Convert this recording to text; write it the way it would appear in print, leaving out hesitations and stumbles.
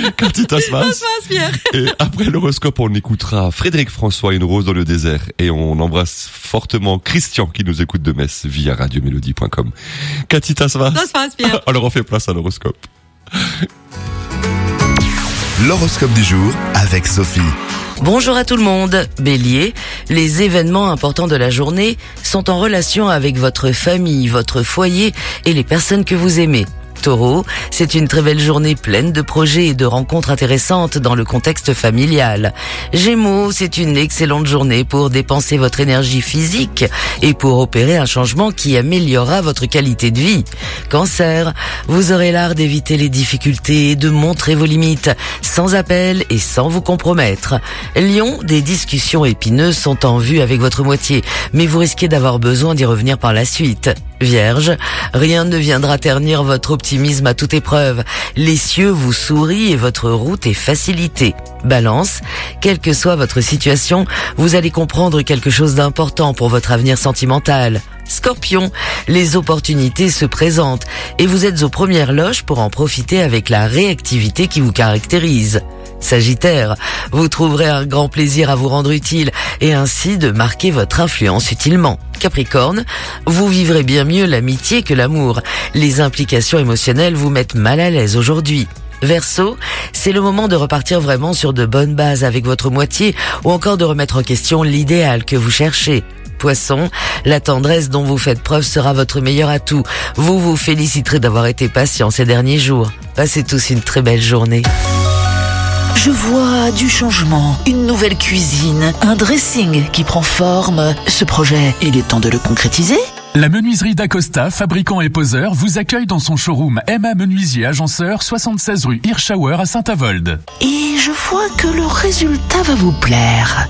Cathy Tasmas. Tasmas, Pierre. Et après l'horoscope, on écoutera Frédéric François, Une rose dans le désert. Et on embrasse fortement Christian qui nous écoute de Metz via radiomélodie.com. Cathy Tasmas. Tasmas, Pierre. Alors on fait place à l'horoscope. L'horoscope du jour avec Sophie. Bonjour à tout le monde. Bélier, les événements importants de la journée sont en relation avec votre famille, votre foyer et les personnes que vous aimez. Taureau, c'est une très belle journée pleine de projets et de rencontres intéressantes dans le contexte familial. Gémeaux, c'est une excellente journée pour dépenser votre énergie physique et pour opérer un changement qui améliorera votre qualité de vie. Cancer, vous aurez l'art d'éviter les difficultés et de montrer vos limites sans appel et sans vous compromettre. Lion, des discussions épineuses sont en vue avec votre moitié, mais vous risquez d'avoir besoin d'y revenir par la suite. Vierge, rien ne viendra ternir votre optimisme à toute épreuve. Les cieux vous sourient et votre route est facilitée. Balance, quelle que soit votre situation, vous allez comprendre quelque chose d'important pour votre avenir sentimental. Scorpion, les opportunités se présentent et vous êtes aux premières loges pour en profiter avec la réactivité qui vous caractérise. Sagittaire, vous trouverez un grand plaisir à vous rendre utile et ainsi de marquer votre influence utilement. Capricorne, vous vivrez bien mieux l'amitié que l'amour. Les implications émotionnelles vous mettent mal à l'aise aujourd'hui. Verseau, c'est le moment de repartir vraiment sur de bonnes bases avec votre moitié ou encore de remettre en question l'idéal que vous cherchez. Poisson, la tendresse dont vous faites preuve sera votre meilleur atout. Vous vous féliciterez d'avoir été patient ces derniers jours. Passez tous une très belle journée. Je vois du changement, une nouvelle cuisine, un dressing qui prend forme. Ce projet, il est temps de le concrétiser. La menuiserie d'Acosta, fabricant et poseur, vous accueille dans son showroom Emma Menuisier Agenceur, 76 rue Hirschauer à Saint-Avold. Et je vois que le résultat va vous plaire.